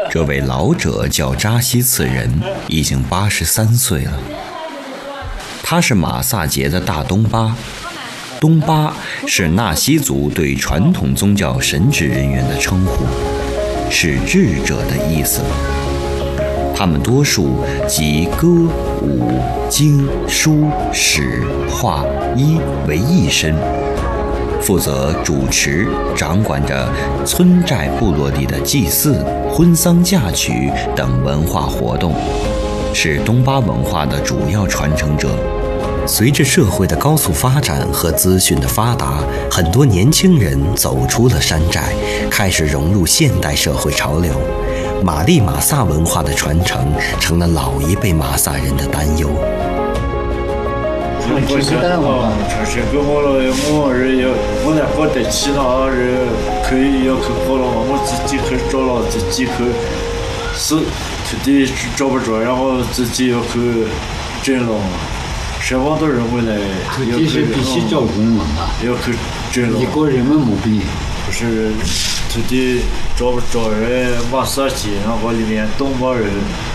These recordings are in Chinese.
这位老者叫扎西次仁，已经83岁了。他是马萨节的大东巴。东巴是纳西族对传统宗教神职人员的称呼，是智者的意思。他们多数集歌、舞、经、书、史、画、医为一身，负责主持、掌管着村寨部落里的祭祀、婚丧嫁娶等文化活动，是东巴文化的主要传承者。随着社会的高速发展和资讯的发达，很多年轻人走出了山寨，开始融入现代社会潮流。玛丽马萨文化的传承成了老一辈马萨人的担忧。 我来搞得其他人可以要去搞了，我自己去找了，自己去是土地找不着，然后自己要去整了。什么都认为呢， 土地是必须找工嘛， 要去整了。 一个人们没病， 不是土地找不着人，马萨节，然后里面东巴人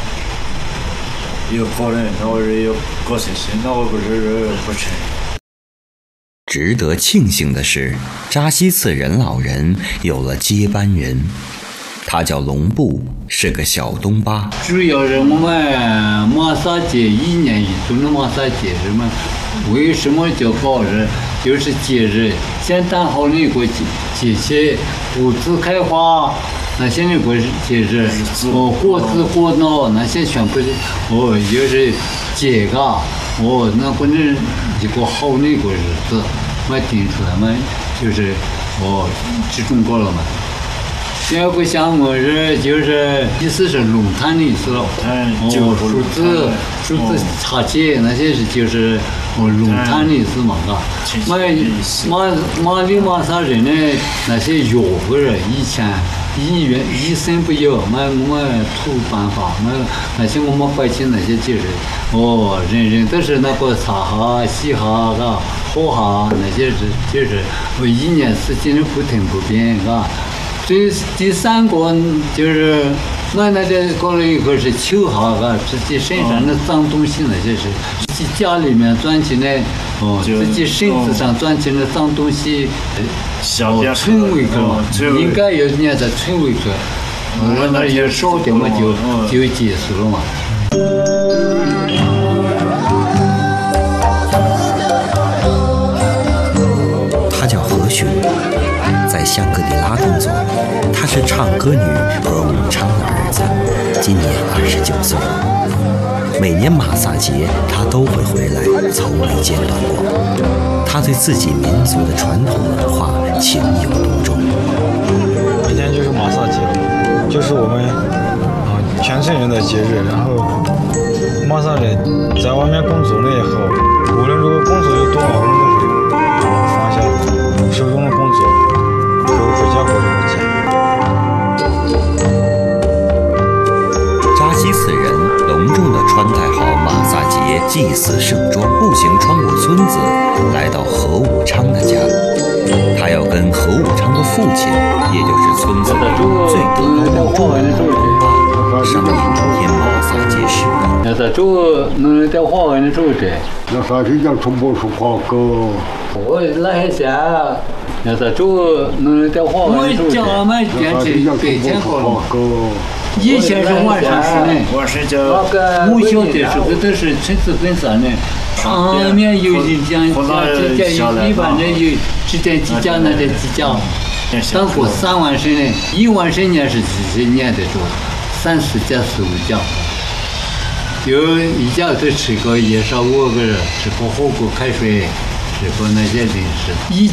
有搞人，然后人要搞这些，那我不是人不成。 值得庆幸的是，扎西次仁老人有了接班人，他叫龙布，是个小东巴。 主要是我们马萨节1年1度的马萨节日嘛，为什么叫搞日？就是节日，先谈好那个节气，谷子开花，那些那个节日，果子果脑那些全部就是节嘎，那个人一个好那个日子，嘛定出来嘛，就是集中过了嘛。第二个项目是就是意思是龙潭的意思了，数字茶节那些是就是龙潭的意思嘛，马里马萨人呢那些药物人以前医生不有，我们土办法，那些我们百姓那些就是人都是那个擦哈、洗哈、喝哈那些就是1年4季不停不变，第3个就是我那天搞了一个是秋哈，自己身上的脏东西那些是自己家里面钻起来，自己身子上钻起来脏东西，村委去，应该有年在村委去，那也少点嘛就结束了嘛。 他叫何雪，在香格里拉工作。他是唱歌女何武昌的儿子，今年29岁。每年马萨节他都会回来，从未间断过。他对自己民族的传统文化情有独钟。 今天就是马萨节，就是我们全村人的节日。然后马萨人在外面工作了以后，无论这个工作有多忙，我们都会放下手中的工作，回家过这个节。 扎西次仁隆重地穿戴好马萨节祭祀盛装，步行穿过村子，来到何武昌的家。他要跟何武昌的父亲，也就是村子里最德高望重的老东巴商议明天马萨节事宜。 那在做那在花园的做的， 那啥是讲从不出花个？ 我那些那在做那在花园做的。我家嘛原是白天搞的。以前是晚上是呢，我小的时候都是村子分散的，上面有人家一般的有几点几家那点几家，当过3万升呢，1万升年是几十年的时候，30家15家，有一家都吃个也少5个人，吃个火锅开水，吃个那些零食。